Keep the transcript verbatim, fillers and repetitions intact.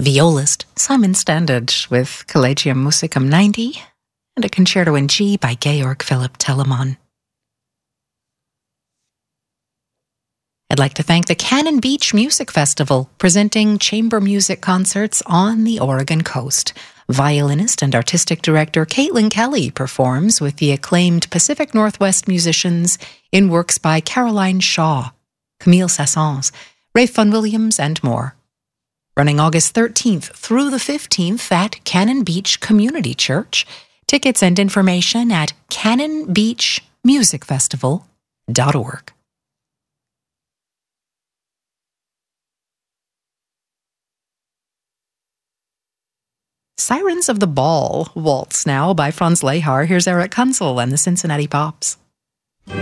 Violist Simon Standage with Collegium Musicum ninety and a Concerto in G by Georg Philipp Telemann. I'd like to thank the Cannon Beach Music Festival, presenting chamber music concerts on the Oregon coast. Violinist and artistic director Caitlin Kelly performs with the acclaimed Pacific Northwest musicians in works by Caroline Shaw, Camille Saint-Saëns, Rafe Vaughan Williams, and more. Running August thirteenth through the fifteenth at Cannon Beach Community Church. Tickets and information at cannon beach music festival dot org. Sirens of the Ball waltz now by Franz Lehar. Here's Eric Kunzel and the Cincinnati Pops.